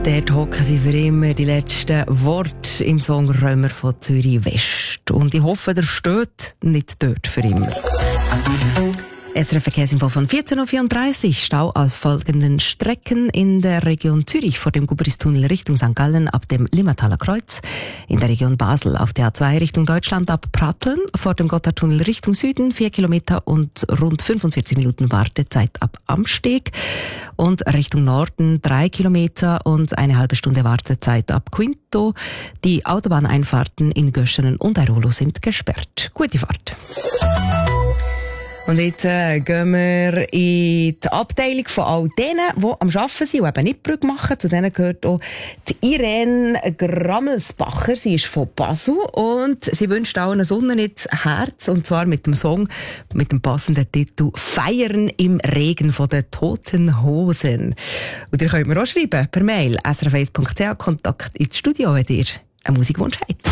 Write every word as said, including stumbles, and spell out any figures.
Dort hocken sie für immer die letzten Worte im Song Römer von Zürich West. Und ich hoffe, der steht nicht dort für immer. S R F-Verkehrsinfo von vierzehn Uhr vierunddreißig. Stau auf folgenden Strecken in der Region Zürich vor dem Gubristunnel Richtung Sankt Gallen ab dem Limmertaler Kreuz. In der Region Basel auf der A zwei Richtung Deutschland ab Pratteln vor dem Gotthardtunnel Richtung Süden. Vier Kilometer und rund fünfundvierzig Minuten Wartezeit ab Amsteg. Und Richtung Norden drei Kilometer und eine halbe Stunde Wartezeit ab Quinto. Die Autobahneinfahrten in Göschenen und Airolo sind gesperrt. Gute Fahrt. Und jetzt äh, gehen wir in die Abteilung von all denen, die am Arbeiten sind und eben nicht Brücke machen. Zu denen gehört auch die Irene Grammelsbacher. Sie ist von Basel und sie wünscht auch eine Sonne ins Herz. Und zwar mit dem Song, mit dem passenden Titel «Feiern im Regen» von den Toten Hosen. Und ihr könnt mir auch schreiben per Mail s r f eins punkt c h, Kontakt ins Studio, wenn ihr einen Musikwunsch habt.